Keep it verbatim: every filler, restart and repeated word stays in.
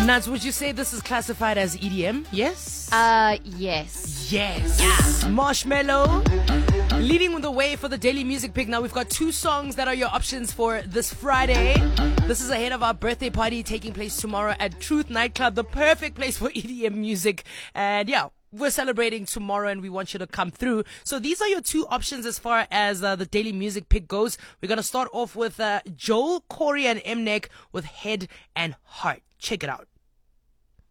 Nats, would you say this is classified as E D M? Yes? Uh, yes. Yes. Yeah. Marshmello leading the way for the daily music pick. Now we've got two songs that are your options for this Friday. This is ahead of our birthday party taking place tomorrow at Truth Nightclub, the perfect place for E D M music. And yeah, we're celebrating tomorrow and we want you to come through. So these are your two options as far as uh, the daily music pick goes. We're going to start off with uh, Joel, Corey and Mnek with Head and Heart. Check it out.